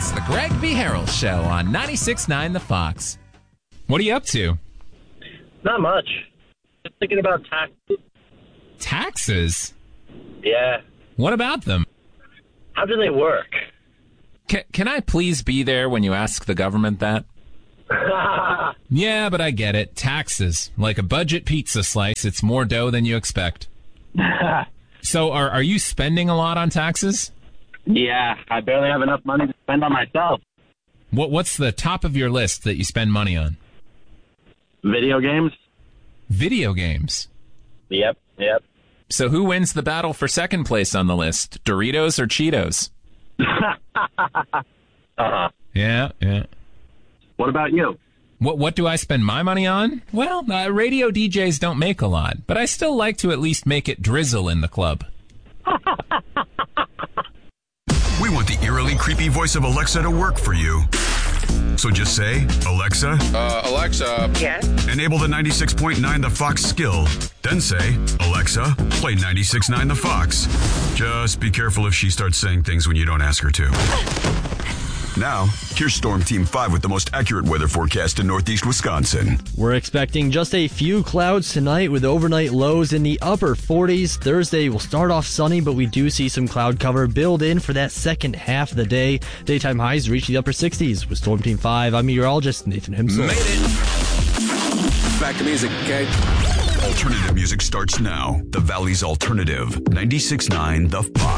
It's the Greg B. Harrell Show on 96.9 The Fox. What are you up to? Not much. Just thinking about taxes. Taxes? Yeah. What about them? How do they work? Can I please be there when you ask the government that? Yeah, but I get it. Taxes. Like a budget pizza slice, it's more dough than you expect. So are you spending a lot on taxes? Yeah, I barely have enough money to spend on myself. What's the top of your list that you spend money on? Video games? Video games? Yep. So who wins the battle for second place on the list? Doritos or Cheetos? Uh-huh. Yeah. What about you? What do I spend my money on? Well, radio DJs don't make a lot, but I still like to at least make it drizzle in the club. We want the eerily creepy voice of Alexa to work for you. So just say, Alexa. Alexa. Yes. Enable the 96.9 The Fox skill. Then say, Alexa, play 96.9 The Fox. Just be careful if she starts saying things when you don't ask her to. Now, here's Storm Team 5 with the most accurate weather forecast in Northeast Wisconsin. We're expecting just a few clouds tonight with overnight lows in the upper 40s. Thursday will start off sunny, but we do see some cloud cover build in for that second half of the day. Daytime highs reach the upper 60s. With Storm Team 5, I'm meteorologist Nathan Himsel. Made it. Back to music, okay? Alternative music starts now. The Valley's Alternative, 96.9 The Fox.